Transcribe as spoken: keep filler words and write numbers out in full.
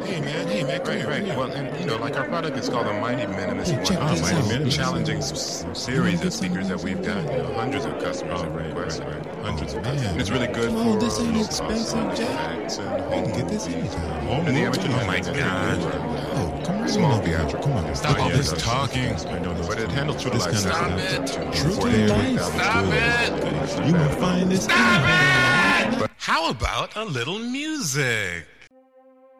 Hey man, hey man, come Right, here, right. come here. Well, and you know, like our product is called the Mighty Minimalist. Hey, check One. this Mighty out. Minimalist. Check Challenging this s- out. series You of speakers that we've got. You know, hundreds of customers Oh, have right, requested. right, right. Hundreds Oh, of customers. man. And it's really good Come for on, this uh, ain't low-cost expensive, Jack. effects and You home can get this movies. anytime. Home And the movies, amateur oh my license. God. Oh, come right Small on up here. theatrical. Come on. Stop Yeah, all yeah, this that's- talking. that's- I know this. But it handles true to This life. kind of Stop stuff. it. True to forty-eight life. thousand Stop good. it. You gonna find this out. How about a little music?